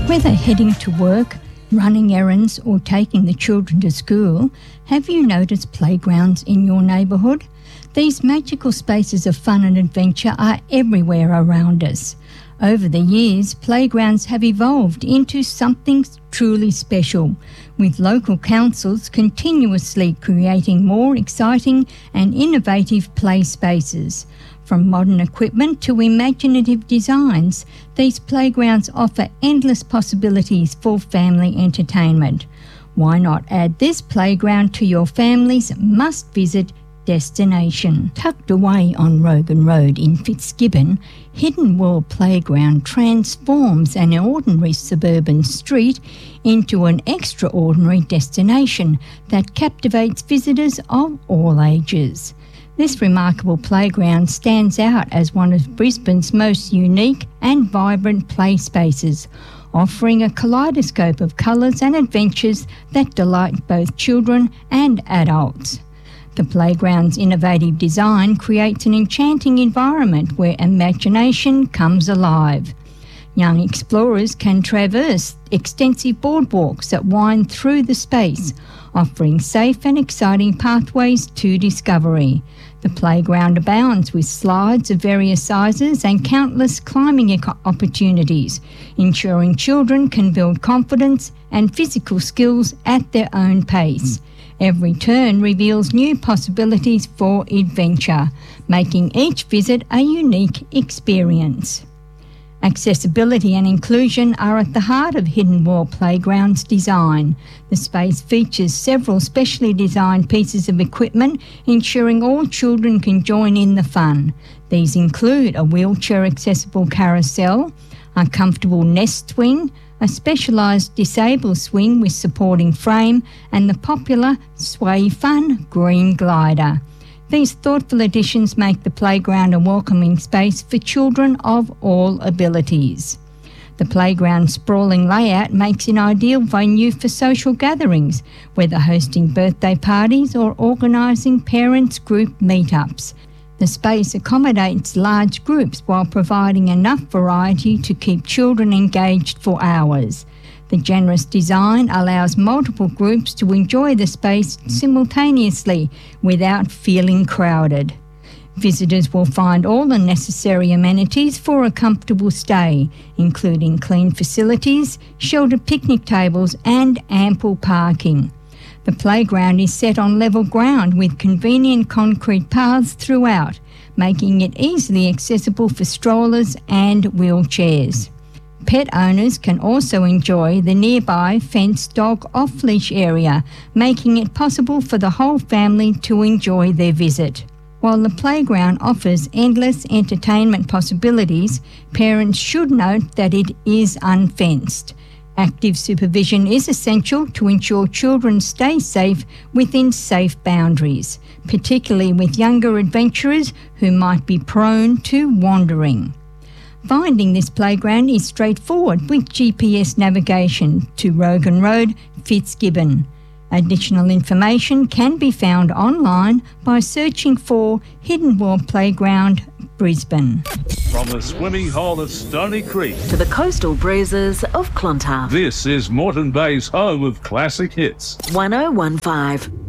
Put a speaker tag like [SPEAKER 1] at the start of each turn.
[SPEAKER 1] Whether heading to work, running errands or taking the children to school, have you noticed playgrounds in your neighbourhood? These magical spaces of fun and adventure are everywhere around us. Over the years, playgrounds have evolved into something truly special, with local councils continuously creating more exciting and innovative play spaces. From modern equipment to imaginative designs, these playgrounds offer endless possibilities for family entertainment. Why not add this playground to your family's must-visit destination? Tucked away on Rogan Road in Fitzgibbon, Hidden World Playground transforms an ordinary suburban street into an extraordinary destination that captivates visitors of all ages. This remarkable playground stands out as one of Brisbane's most unique and vibrant play spaces, offering a kaleidoscope of colours and adventures that delight both children and adults. The playground's innovative design creates an enchanting environment where imagination comes alive. Young explorers can traverse extensive boardwalks that wind through the space, offering safe and exciting pathways to discovery. The playground abounds with slides of various sizes and countless climbing opportunities, ensuring children can build confidence and physical skills at their own pace. Every turn reveals new possibilities for adventure, making each visit a unique experience. Accessibility and inclusion are at the heart of Hidden World Playground's design. The space features several specially designed pieces of equipment, ensuring all children can join in the fun. These include a wheelchair-accessible carousel, a comfortable nest swing, a specialised disabled swing with supporting frame, and the popular Sway Fun green glider. These thoughtful additions make the playground a welcoming space for children of all abilities. The playground's sprawling layout makes it ideal venue for social gatherings, whether hosting birthday parties or organising parents' group meetups. The space accommodates large groups while providing enough variety to keep children engaged for hours. The generous design allows multiple groups to enjoy the space simultaneously without feeling crowded. Visitors will find all the necessary amenities for a comfortable stay, including clean facilities, sheltered picnic tables and ample parking. The playground is set on level ground with convenient concrete paths throughout, making it easily accessible for strollers and wheelchairs. Pet owners can also enjoy the nearby fenced dog off-leash area, making it possible for the whole family to enjoy their visit. While the playground offers endless entertainment possibilities, parents should note that it is unfenced. Active supervision is essential to ensure children stay safe within safe boundaries, particularly with younger adventurers who might be prone to wandering. Finding this playground is straightforward with GPS navigation to Rogan Road, Fitzgibbon. Additional information can be found online by searching for Hidden World Playground, Brisbane.
[SPEAKER 2] From the swimming hole at Stony Creek
[SPEAKER 3] to the coastal breezes of Clontarf,
[SPEAKER 2] this is Moreton Bay's home of classic hits.
[SPEAKER 3] 1015.